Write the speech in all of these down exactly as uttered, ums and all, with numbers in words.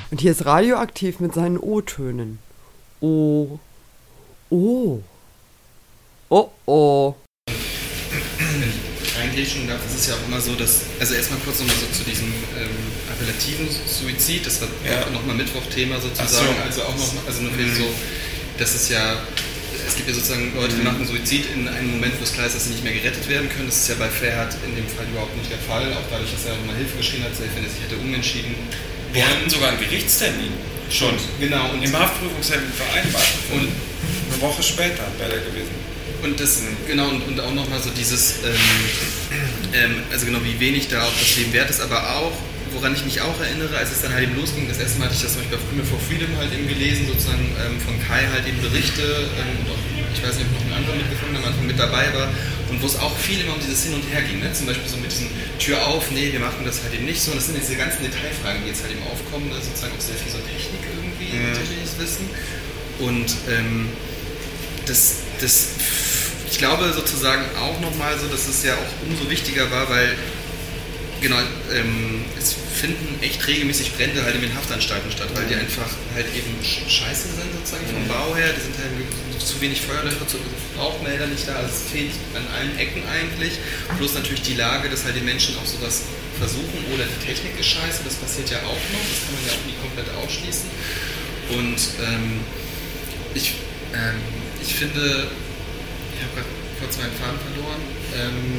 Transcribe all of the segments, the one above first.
Und hier ist Radioaktiv mit seinen O-Tönen. Oh. Oh. Oh oh. Reingrätschen darf, das ist ja auch immer so, dass, also erstmal kurz nochmal so zu diesem ähm, appellativen Suizid, das war ja nochmal Mittwoch-Thema sozusagen, so. also auch noch, also nur mhm. so, das ist ja, es gibt ja sozusagen Leute, die machen Suizid in einem Moment, wo es klar ist, dass sie nicht mehr gerettet werden können. Das ist ja bei Ferhat in dem Fall überhaupt nicht der Fall, auch dadurch, dass er nochmal Hilfe geschrien hat, wenn er sich hätte umentschieden. Wir hatten sogar einen Gerichtstermin schon. Und, genau. Und im Haftprüfungstermin vereinbart. Und eine Woche später wäre der gewesen. Und das, genau, und, und auch nochmal so dieses, ähm, ähm, also genau, wie wenig da auch das Leben wert ist, aber auch, woran ich mich auch erinnere, als es dann halt eben losging, das erste Mal hatte ich das zum Beispiel auf Criminal for Freedom halt eben gelesen, sozusagen ähm, von Kai halt eben Berichte, ähm, und auch, ich weiß nicht, ob noch ein anderer mitgefangen am Anfang mit dabei war, und wo es auch viel immer um dieses Hin und Her ging, ne? Zum Beispiel so mit diesem Tür auf, nee, wir machen das halt eben nicht so, und das sind diese ganzen Detailfragen, die jetzt halt eben aufkommen, ne? Sozusagen auch sehr viel so Technik irgendwie, ja. technisches Wissen, und ähm, das, das ich glaube sozusagen auch nochmal so, dass es ja auch umso wichtiger war, weil genau, ähm, es finden echt regelmäßig Brände halt in den Haftanstalten statt, weil die einfach halt eben scheiße sind sozusagen vom Bau her, die sind halt zu wenig Feuerlöscher, zu Rauchmelder nicht da, also es fehlt an allen Ecken eigentlich, plus natürlich die Lage, dass halt die Menschen auch sowas versuchen, oder die Technik ist scheiße, das passiert ja auch noch, das kann man ja auch nie komplett ausschließen, und ähm, ich, ähm, ich finde, ich habe gerade kurz meinen Faden verloren. Ähm,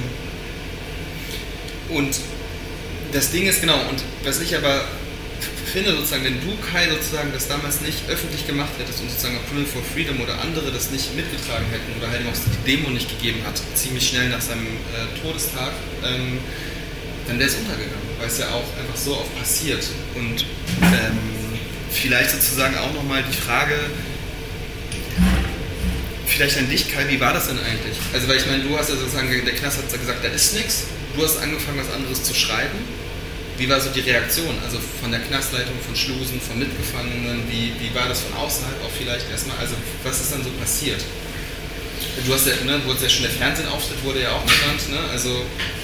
und das Ding ist, genau, und was ich aber finde, sozusagen, wenn du, Kai, sozusagen das damals nicht öffentlich gemacht hättest und sozusagen auch Criminal for Freedom oder andere das nicht mitgetragen hätten oder halt auch die Demo nicht gegeben hat, ziemlich schnell nach seinem äh, Todestag, ähm, dann wäre es untergegangen, weil es ja auch einfach so oft passiert. Und ähm, vielleicht sozusagen auch nochmal die Frage, vielleicht an dich, Kai, wie war das denn eigentlich? Also, weil ich meine, du hast ja sozusagen, der Knast hat gesagt, da ist nichts. Du hast angefangen, was anderes zu schreiben. Wie war so die Reaktion? Also von der Knastleitung, von Schlusen, von Mitgefangenen, wie, wie war das von außerhalb auch vielleicht erstmal? Also, was ist dann so passiert? Du hast ja, ne, du hast ja schon, der Fernsehauftritt wurde ja auch genannt, ne? Also,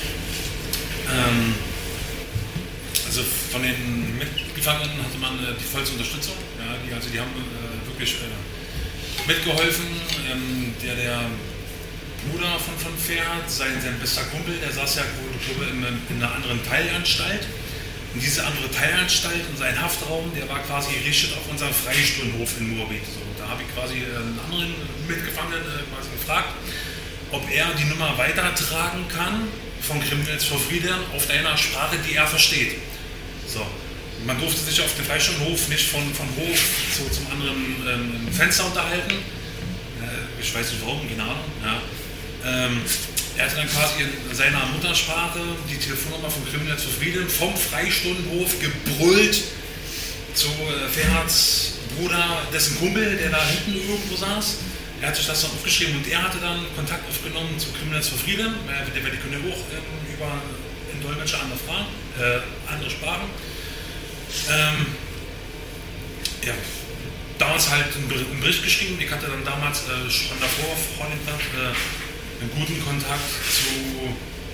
ähm, also von den Mitgefangenen hatte man äh, die vollste Unterstützung. Ja, die, also die haben äh, wirklich äh, mitgeholfen. Ähm, der, der Bruder von, von Ferhat, sein, sein bester Kumpel, der saß ja glaube, in, in einer anderen Teilanstalt. Und diese andere Teilanstalt und sein Haftraum, der war quasi gerichtet auf unseren Freistundenhof in Moabit. So, da habe ich quasi einen anderen Mitgefangenen äh, quasi gefragt, ob er die Nummer weitertragen kann von Criminals for Freedom auf einer Sprache, die er versteht. So. Man durfte sich auf dem Freistundenhof nicht von, von Hof zu, zum anderen ähm, Fenster unterhalten. Äh, ich weiß nicht warum, keine Ahnung. Ja. Ähm, er hatte dann quasi in seiner Muttersprache die Telefonnummer von Criminals for Freedom vom Freistundenhof gebrüllt zu äh, Ferhats Bruder, dessen Kumpel, der da hinten irgendwo saß. Er hat sich das dann aufgeschrieben und er hatte dann Kontakt aufgenommen zu Criminals for Freedom, äh, die, die können ja auch ähm, über in Dolmetscher andere, Fragen, äh, andere Sprachen. Ähm, ja, damals halt einen Bericht geschrieben. Ich hatte dann damals äh, schon davor, vor dem Tag, äh, einen guten Kontakt zu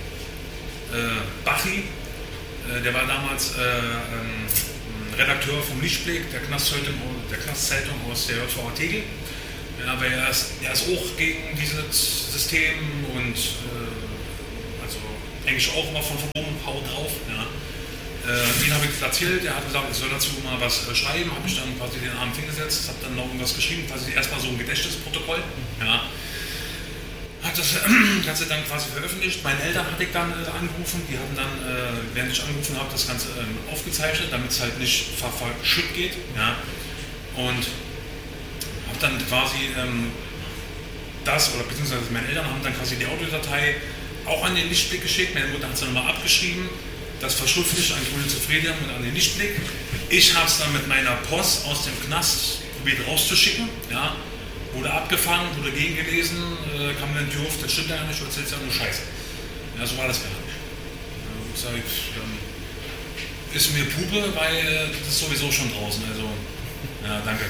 äh, Bachi. Äh, der war damals äh, ähm, Redakteur vom Lichtblick, der Knastzeitung, der Knastzeitung aus der J V A Tegel. Ja, aber er ist, er ist auch gegen dieses System und äh, also eigentlich auch immer von oben, haut drauf. Ja. Äh, ihn habe ich erzählt, er hat gesagt, ich soll dazu mal was äh, schreiben, habe ich dann quasi den Abend hingesetzt, habe dann noch irgendwas geschrieben, quasi erstmal so ein Gedächtnisprotokoll. Ja. Hat das äh, Ganze dann quasi veröffentlicht. Meine Eltern hatte ich dann äh, angerufen, die haben dann, äh, während ich angerufen habe, das Ganze äh, aufgezeichnet, damit es halt nicht ver verschütt geht. Ja. Und habe dann quasi ähm, das, oder beziehungsweise meine Eltern haben dann quasi die Audiodatei auch an den Lichtblick geschickt, meine Mutter hat es dann nochmal abgeschrieben, das verschriftlicht an Criminals for Freedom und an den Lichtblick. Ich habe es dann mit meiner Post aus dem Knast probiert rauszuschicken, ja. Wurde abgefangen, wurde gegengelesen, äh, kam dann die Tür auf, das stimmt ja nicht, du erzählst ja nur Scheiße. Ja, so war das gar nicht. Ja, ich sag, ähm, ist mir Puppe, weil das ist sowieso schon draußen, also, ja, danke.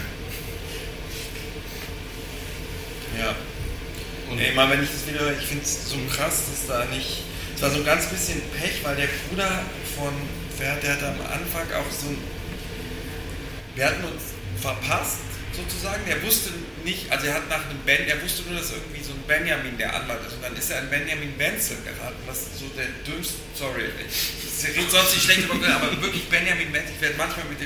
Ja. Und ey, mal wenn ich das wieder, ich finde es so krass, dass da nicht, es war so ein ganz bisschen Pech, weil der Bruder von Ferhat, der hat am Anfang auch so ein, wir hatten uns verpasst, sozusagen. Er wusste nicht, also er hat nach einem Ben, er wusste nur, dass irgendwie so ein Benjamin der Anwalt ist. Und dann ist er an Benjamin Wenzel geraten, was so der dümmste, sorry, ich rede sonst nicht schlecht über, aber wirklich Benjamin Wenzel, ich werde manchmal mit dem,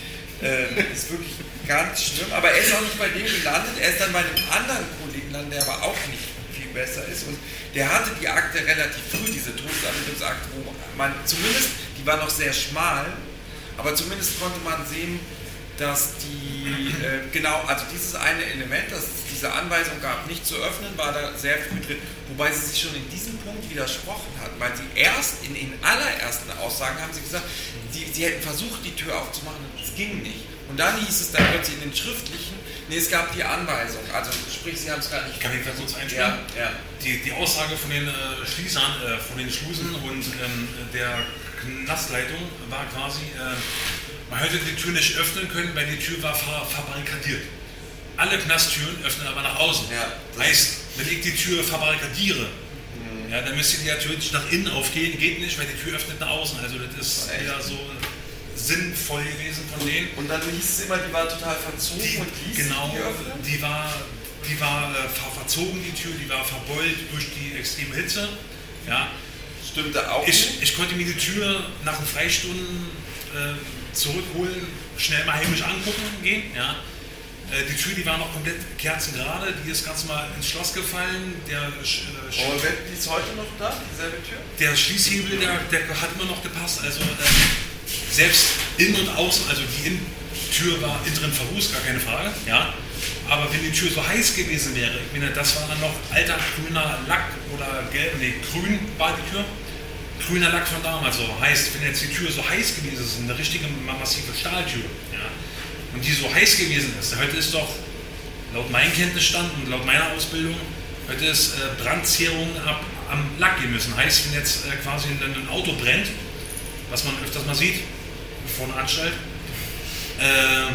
äh, ist wirklich ganz schlimm. Aber er ist auch nicht bei dem gelandet, er ist dann bei einem anderen Kollegen gelandet, der aber auch nicht viel besser ist. Und der hatte die Akte relativ früh, diese Todesermittlungsakte, wo man zumindest, die war noch sehr schmal, aber zumindest konnte man sehen, dass die, äh, genau, also dieses eine Element, dass es diese Anweisung gab, nicht zu öffnen, war da sehr früh drin, wobei sie sich schon in diesem Punkt widersprochen hat, weil sie erst in den allerersten Aussagen haben sie gesagt, sie, sie hätten versucht, die Tür aufzumachen und es ging nicht. Und dann hieß es dann plötzlich in den schriftlichen, nee, es gab die Anweisung, also sprich, sie haben es gar nicht... Kann ich da kurz einstellen? Ja, ja. Die, die Aussage von den äh, Schließern, äh, von den Schlusen und ähm, der Knastleitung war quasi... Äh, Man hätte die Tür nicht öffnen können, weil die Tür war ver verbarrikadiert. Alle Knasttüren öffnen aber nach außen. Ja, heißt, wenn ich die Tür verbarrikadiere, mhm. ja, dann müsste die ja theoretisch nach innen aufgehen, geht nicht, weil die Tür öffnet nach außen. Also das ist ja so sinnvoll gewesen von denen. Und dann hieß es immer, die war total verzogen die, und hieß genau, die, die war, die war äh, ver verzogen, die Tür, die war verbeult durch die extreme Hitze. Ja. Stimmte auch ich, nicht? Ich konnte mir die Tür nach den Freistunden äh, zurückholen, schnell mal heimisch angucken gehen. Ja. Äh, die Tür, die war noch komplett kerzengerade, die ist ganz mal ins Schloss gefallen. Der, äh, oh, die ist heute noch da, dieselbe Tür? Der Schließhebel, der, der hat immer noch gepasst. Also äh, selbst innen und außen, also die Innentür war innen drin verrußt, gar keine Frage. Ja. Aber wenn die Tür so heiß gewesen wäre, ich meine, das war dann noch alter grüner Lack oder gelb, nee, grün war die Tür. Grüner Lack von damals, so heißt, wenn jetzt die Tür so heiß gewesen ist, eine richtige massive Stahltür, ja, und die so heiß gewesen ist, heute ist doch, laut meinem Kenntnisstand und laut meiner Ausbildung, heute ist äh, Brandzehrung ab, am Lack gemessen. Heißt, wenn jetzt äh, quasi ein, ein Auto brennt, was man öfters mal sieht, vor einer Anstalt, äh,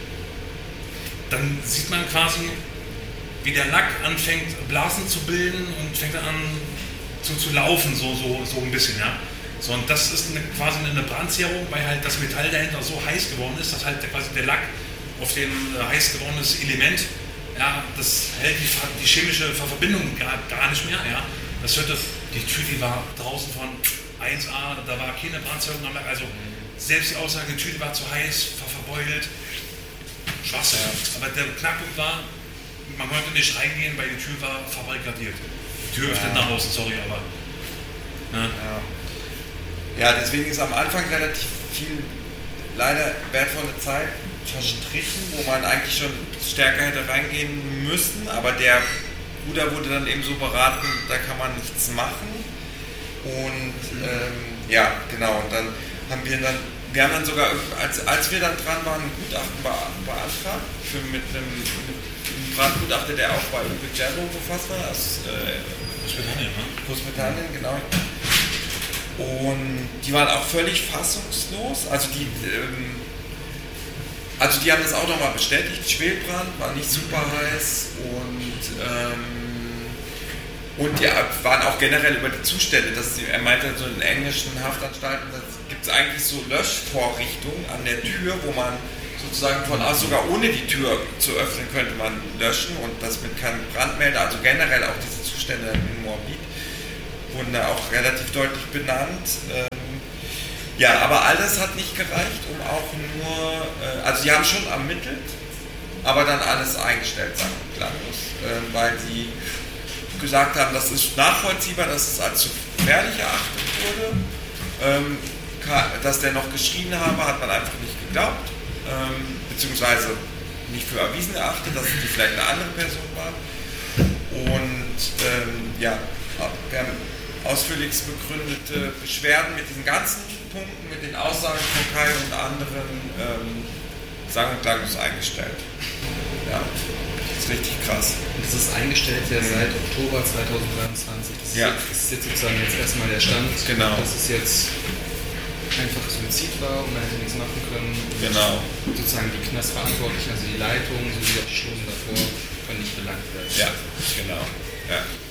dann sieht man quasi, wie der Lack anfängt, Blasen zu bilden und fängt dann an, Zu, zu laufen, so, so, so ein bisschen, ja. So, und das ist eine, quasi eine Brandzehrung, weil halt das Metall dahinter so heiß geworden ist, dass halt der, quasi der Lack auf dem äh, heiß gewordenes Element, ja, das hält die, die chemische Verbindung gar, gar nicht mehr, ja. Das hörte, die Tür, die war draußen von eins a, da war keine Brandzehrung am Lack, also selbst die Aussage, die Tür, die war zu heiß, ver verbeult, Schwachsinn. Ja. Aber der Knackpunkt war, man konnte nicht reingehen, weil die Tür war verbarrikadiert. Die Tür öffnet ja. nach außen, sorry, aber... Ne? Ja. ja, deswegen ist am Anfang relativ viel, leider wertvolle Zeit verstrichen, wo man eigentlich schon stärker hätte reingehen müssen, aber der Bruder wurde dann eben so beraten, da kann man nichts machen. Und ähm, ja, genau, und dann haben wir dann, wir haben dann sogar, als, als wir dann dran waren, ein Gutachten beantragt, für mit einem, mit einem Brandgutachter, der auch bei Uwe Gerlo befasst war, aus äh, Großbritannien, ne? Großbritannien, genau. Und die waren auch völlig fassungslos, also die, ähm, also die haben das auch nochmal bestätigt, Schwelbrand war nicht super heiß und ähm, und die waren auch generell über die Zustände, dass sie, er meinte, so in englischen Haftanstalten gibt es eigentlich so Löschvorrichtungen an der Tür, wo man sozusagen von aus, sogar ohne die Tür zu öffnen, könnte man löschen und das mit keinem Brandmelder, also generell auch diese Zustände in Moabit wurden da auch relativ deutlich benannt. Ja, aber alles hat nicht gereicht, um auch nur, also sie haben schon ermittelt, aber dann alles eingestellt, sagen wir klanglos, weil sie gesagt haben, das ist nachvollziehbar, dass es als zu gefährlich erachtet wurde. Ähm, dass der noch geschrien habe, hat man einfach nicht geglaubt, ähm, beziehungsweise nicht für erwiesen erachtet, dass es die vielleicht eine andere Person war. Und ähm, ja, wir haben ausführlichst begründete Beschwerden mit diesen ganzen Punkten, mit den Aussagen von Kai und anderen ähm, sang- und klanglos eingestellt. Ja. Das ist richtig krass. Und das ist eingestellt ja seit Oktober zweitausenddreiundzwanzig. Das ist, ja. jetzt, das ist jetzt sozusagen jetzt erstmal der Stand, genau. dass es jetzt einfach Suizid war und man hätte nichts machen können. Genau. Und sozusagen die Knastverantwortlichen, also die Leitung sowie auch die Schulden davor, können nicht belangt werden. Ja, genau. Ja.